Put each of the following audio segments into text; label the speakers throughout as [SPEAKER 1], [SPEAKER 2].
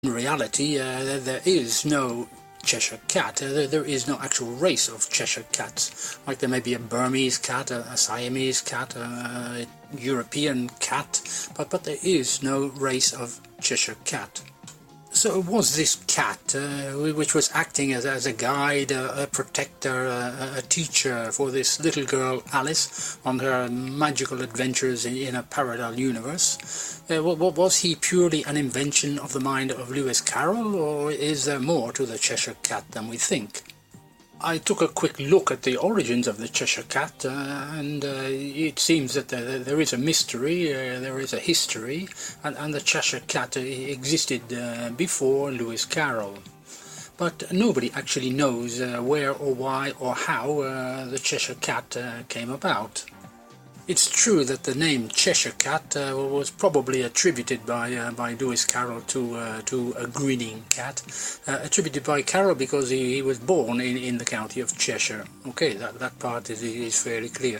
[SPEAKER 1] In reality, there is no Cheshire Cat. There is no actual race of Cheshire Cats. Like there may be a Burmese cat, a Siamese cat, a European cat, but there is no race of Cheshire Cat. So it was this cat which was acting as a guide, a protector, a teacher for this little girl Alice on her magical adventures in a parallel universe. Was he purely an invention of the mind of Lewis Carroll, or is there more to the Cheshire Cat than we think? I took a quick look at the origins of the Cheshire Cat, and it seems that there is a mystery, there is a history, and the Cheshire Cat existed before Lewis Carroll. But nobody actually knows where or why or how the Cheshire Cat came about. It's true that the name Cheshire Cat was probably attributed by Lewis Carroll to a grinning cat, attributed by Carroll because he was born in the county of Cheshire. Okay, that part is fairly clear.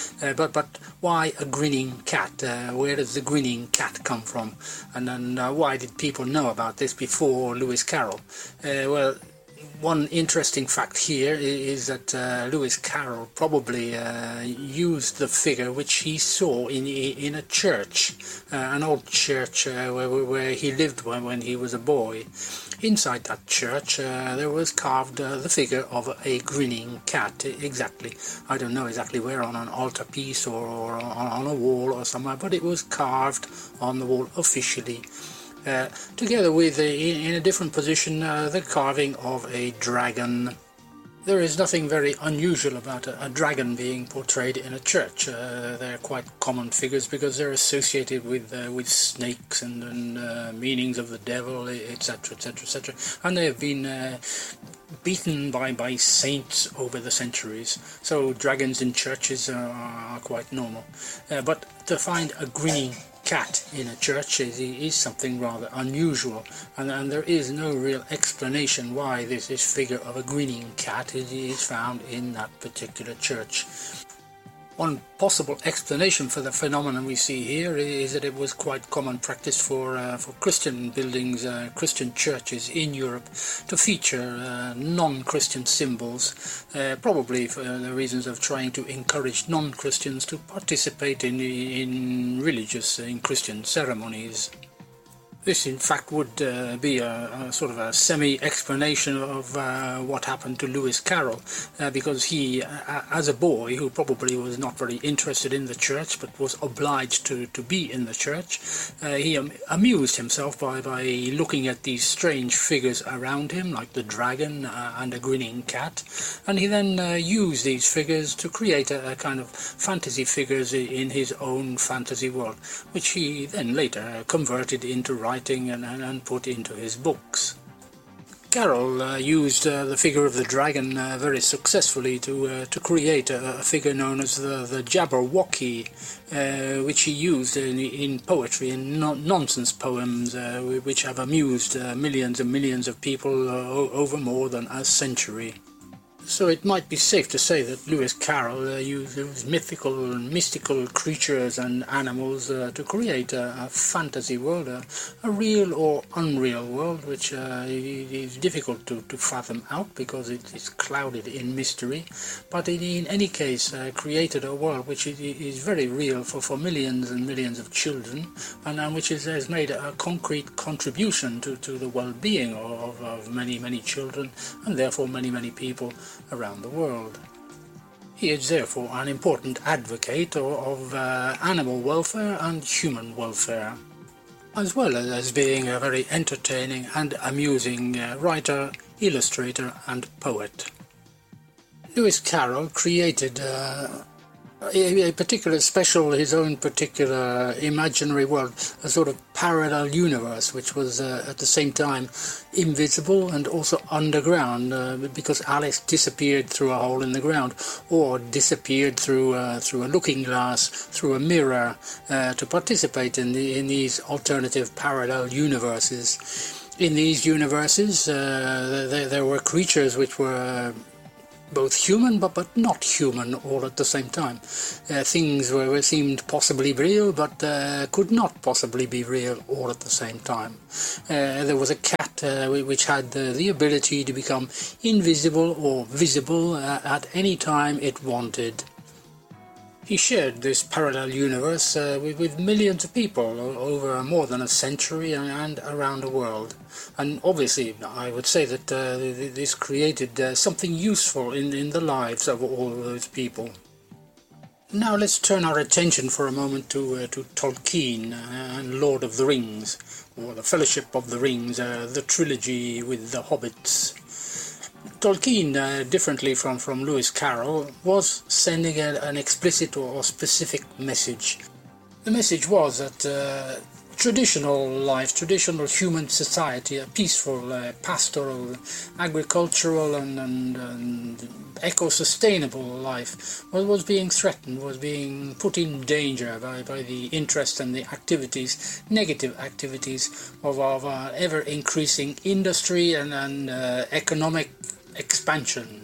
[SPEAKER 1] But why a grinning cat? Where does the grinning cat come from? And why did people know about this before Lewis Carroll? Well, one interesting fact here is that Lewis Carroll probably used the figure which he saw in a church, an old church where he lived when he was a boy. Inside that church there was carved the figure of a grinning cat, exactly. I don't know exactly where, on an altarpiece or on a wall or somewhere, but it was carved on the wall officially. Together with, in a different position, the carving of a dragon. There is nothing very unusual about a dragon being portrayed in a church. They're quite common figures because they're associated with snakes and meanings of the devil, etc., etc., etc. And they have been beaten by saints over the centuries. So dragons in churches are quite normal. But to find a grinning cat in a church is something rather unusual, and there is no real explanation why this figure of a grinning cat is found in that particular church. One possible explanation for the phenomenon we see here is that it was quite common practice for Christian buildings, Christian churches in Europe, to feature non-Christian symbols, probably for the reasons of trying to encourage non-Christians to participate in Christian ceremonies. This, in fact, would be a sort of a semi-explanation of what happened to Lewis Carroll, because he, as a boy who probably was not very interested in the church but was obliged to be in the church, he amused himself by looking at these strange figures around him, like the dragon and a grinning cat, and he then used these figures to create a kind of fantasy figures in his own fantasy world, which he then later converted into writing and put into his books. Carroll used the figure of the dragon very successfully to create a figure known as the Jabberwocky, which he used in poetry and nonsense poems, which have amused millions and millions of people over more than a century. So it might be safe to say that Lewis Carroll used mythical and mystical creatures and animals to create a fantasy world, a real or unreal world, which is difficult to fathom out because it is clouded in mystery, but in any case created a world which is very real for millions and millions of children, and which has made a concrete contribution to the well-being of many children, and therefore many people around the world. He is therefore an important advocate of animal welfare and human welfare, as well as being a very entertaining and amusing writer, illustrator and poet. Lewis Carroll created a particular his own particular imaginary world, a sort of parallel universe, which was at the same time invisible and also underground, because Alice disappeared through a hole in the ground, or disappeared through a looking glass, through a mirror, to participate in these alternative parallel universes. In these universes, there were creatures which were both human but not human all at the same time. Things seemed possibly real but could not possibly be real all at the same time. There was a cat which had the ability to become invisible or visible at any time it wanted. He shared this parallel universe with millions of people over more than a century and around the world. And obviously, I would say that this created something useful in the lives of all those people. Now let's turn our attention for a moment to Tolkien and Lord of the Rings, or the Fellowship of the Rings, the trilogy with the hobbits. Tolkien, differently from Lewis Carroll, was sending an explicit or specific message. The message was that traditional life, traditional human society, a peaceful, pastoral, agricultural and eco-sustainable life was being threatened, was being put in danger by the interest and the activities, negative activities of ever-increasing industry and economic expansion.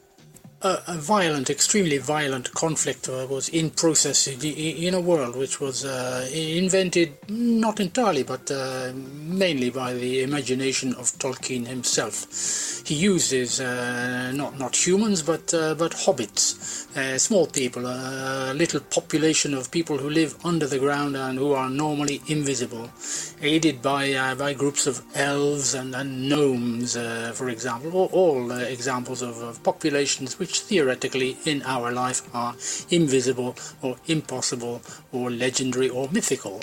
[SPEAKER 1] A violent, extremely violent conflict was in process in a world which was invented not entirely but mainly by the imagination of Tolkien himself. He uses not humans but hobbits, small people, a little population of people who live under the ground and who are normally invisible, aided by groups of elves and gnomes, for example, all examples of populations which theoretically in our life are invisible or impossible or legendary or mythical.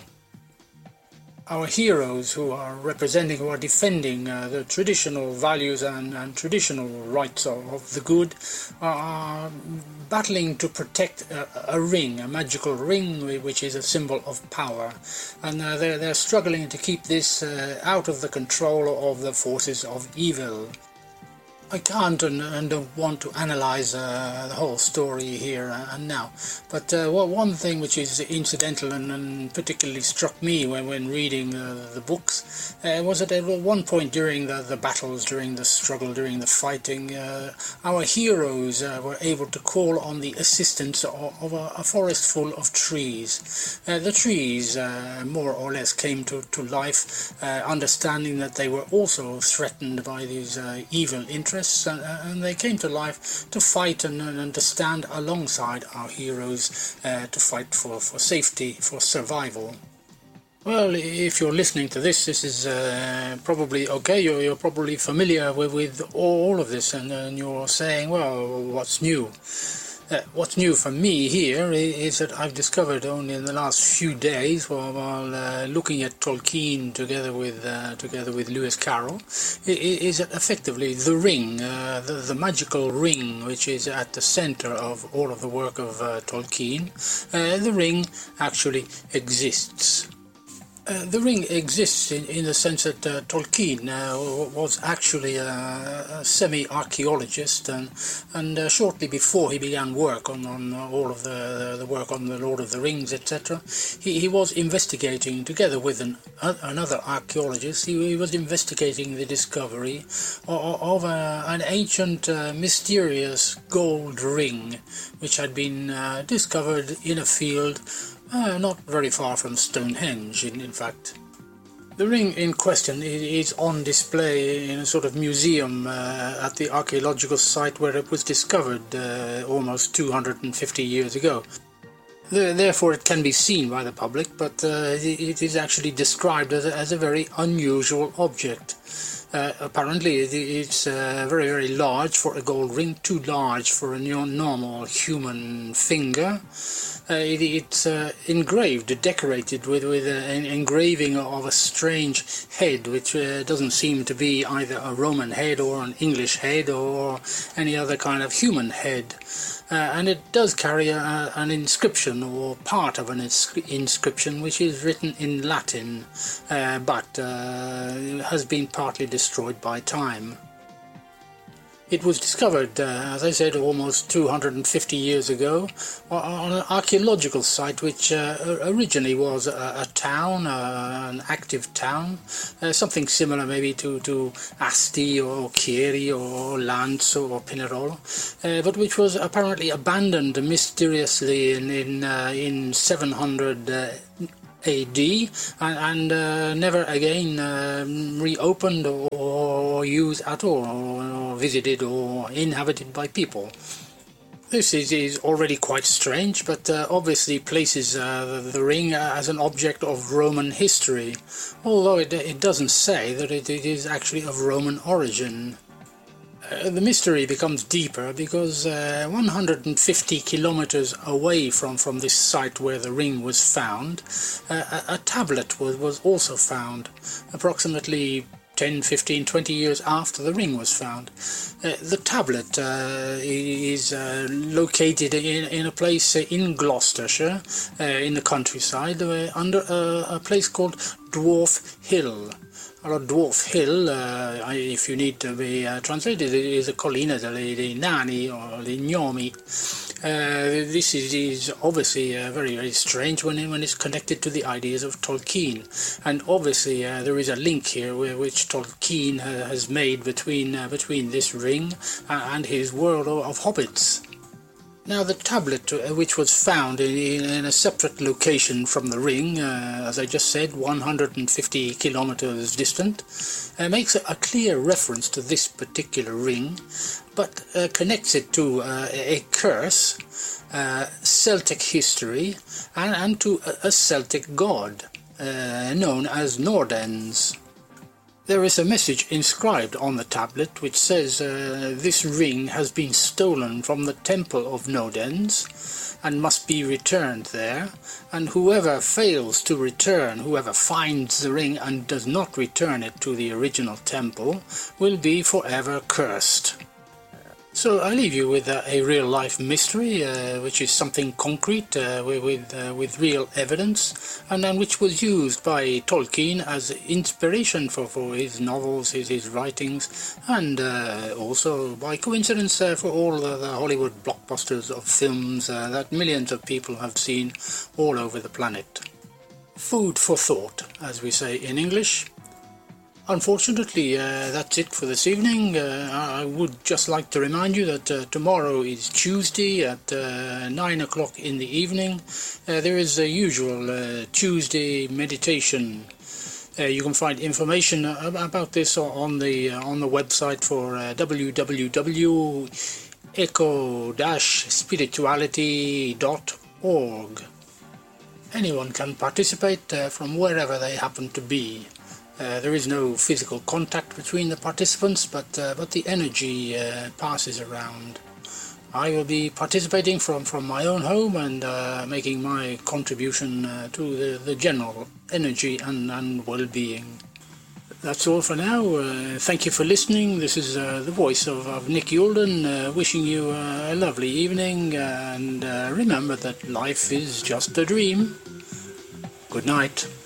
[SPEAKER 1] Our heroes who are defending the traditional values and traditional rights of the good are battling to protect a ring, a magical ring which is a symbol of power, and they're struggling to keep this out of the control of the forces of evil. I can't and don't want to analyze the whole story here and now, but one thing which is incidental and particularly struck me when reading the books was that at one point during the battles, during the struggle, during the fighting, our heroes were able to call on the assistance of a forest full of trees. The trees more or less came to life, understanding that they were also threatened by these evil interests, and they came to life to fight and to stand alongside our heroes, to fight for safety, for survival. Well, if you're listening to this is probably okay. You're probably familiar with all of this, and you're saying, well, what's new? What's new for me here is that I've discovered only in the last few days, while looking at Tolkien together with Lewis Carroll, is that effectively the ring, the magical ring, which is at the center of all of the work of Tolkien, the ring actually exists. The ring exists in the sense that Tolkien was actually a semi-archaeologist, and shortly before he began work on all of the work on the Lord of the Rings, etc., he was investigating, together with another archaeologist, he was investigating the discovery of an ancient, mysterious gold ring, which had been discovered in a field not very far from Stonehenge, in fact. The ring in question is on display in a sort of museum at the archaeological site where it was discovered almost 250 years ago. Therefore it can be seen by the public, but it is actually described as a very unusual object. Apparently it's very, very large for a gold ring, too large for a normal human finger. It's engraved, decorated with an engraving of a strange head, which doesn't seem to be either a Roman head or an English head or any other kind of human head. And it does carry an inscription, or part of an inscription, which is written in Latin, but has been partly destroyed by time. It was discovered, as I said, almost 250 years ago on an archaeological site which originally was a town, an active town, something similar maybe to Asti or Chieri or Lans or Pinerolo, but which was apparently abandoned mysteriously in 700 AD and never again reopened or used at all, or visited or inhabited by people. This is already quite strange, but obviously places the ring as an object of Roman history, although it doesn't say that it is actually of Roman origin. The mystery becomes deeper because 150 kilometers away from this site where the ring was found, a tablet was also found, approximately 10, 15, 20 years after the ring was found. The tablet is located in a place in Gloucestershire, in the countryside, under a place called Dwarf Hill. Allora, Dwarf Hill, if you need to be translated, it is a collina dei nani or dei gnomi. This is obviously very, very strange when it's connected to the ideas of Tolkien, and obviously there is a link here which Tolkien has made between this ring and his world of hobbits. Now, the tablet, which was found in a separate location from the ring, as I just said, 150 kilometers distant, makes a clear reference to this particular ring, but connects it to a curse, Celtic history, and to a Celtic god known as Nordens. There is a message inscribed on the tablet which says this ring has been stolen from the temple of Nodens and must be returned there, and whoever fails to return, whoever finds the ring and does not return it to the original temple, will be forever cursed. So I leave you with a real-life mystery, which is something concrete with real evidence, and which was used by Tolkien as inspiration for his novels, his writings, and also by coincidence for all the Hollywood blockbusters of films that millions of people have seen all over the planet. Food for thought, as we say in English. Unfortunately, that's it for this evening. I would just like to remind you that tomorrow is Tuesday at 9 o'clock in the evening. There is a usual Tuesday meditation. You can find information about this on the website for www.eco-spirituality.org. Anyone can participate from wherever they happen to be. There is no physical contact between the participants, but the energy passes around. I will be participating from my own home and making my contribution to the general energy and well-being. That's all for now. Thank you for listening. This is the voice of Nick Youlden, wishing you a lovely evening, and remember that life is just a dream. Good night.